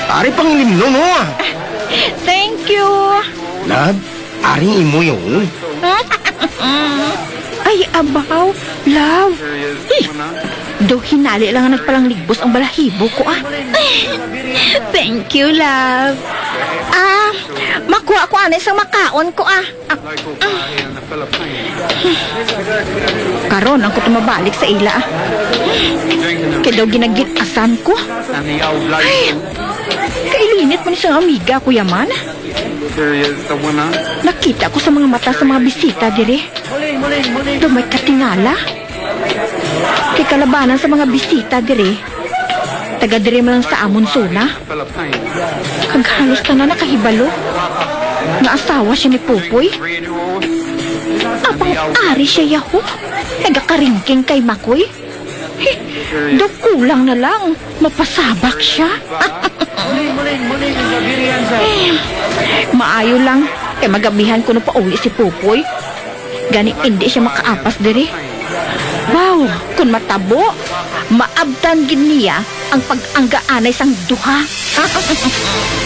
Ari pang limno mo. Thank you. Love, ari imo yun. Ay, abaw. Love. Do hinali lang nagpalang ligbos ang balahibo ko, ah. Thank you, love. Makuha ko anay sa makaon ko, ah. Karon ang ko tumabalik sa ila, ah. Kaya daw ginagitasan ko. Ay, kailinit mo ni sa amiga, Kuya Man. Nakita ko sa mga mata sa mga bisita dire. Daw may katingala. Kay kalabanan sa mga bisita dire. Taga dire man lang sa amon suna. Kaghalos na nakahibalo. Nga asawa siya ni Pupoy. Apang ari siya yaho. Nagakaringking kay Makoy. Daw kulang na lang. Mapasabak siya. Maayo lang. Kaya magabihan ko na pa uli si Pupoy. Gani hindi siya makaapas dire. Wow, kung matabo, maabtan gin niya ang pag-anggaanay sang duha.